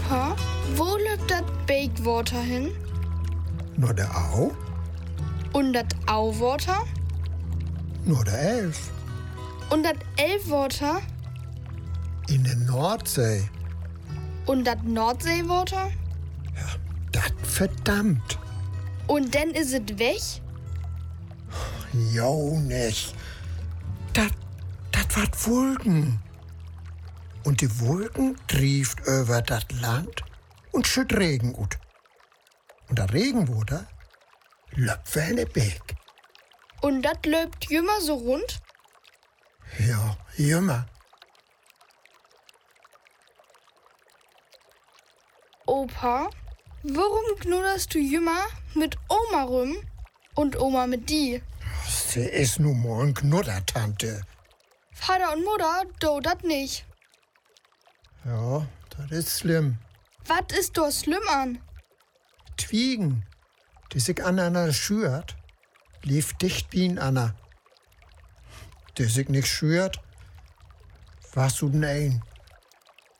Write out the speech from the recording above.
Opa, wo liegt das Bakewater hin? Nur der Au? Und das Auwater? Nur der Elf. Und das Elfwater? In der Nordsee. Und das Nordseewater? Dat verdammt. Und dann is es weg? Jo nicht. Dat wat Wolken. Und die Wolken trieft über das Land und schütt Regen ut. Und der Regenwater löpft in den Beek. Und das löbt jümmer so rund? Ja, jümmer. Opa, warum knudderst du jümmer mit Oma rum und Oma mit die? Sie ist nun mal ein Knuddertante. Vater und Mutter, do dat nicht. Ja, das ist schlimm. Was ist do schlimm an? Twiegen, die sich aneinander schürt, lief dicht wie Anna. Die sich nicht schürt, warst du denn ein?